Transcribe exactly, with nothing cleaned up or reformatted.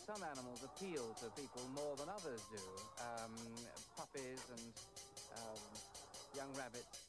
some animals appeal to people more than others do. Um, puppies and um, young rabbits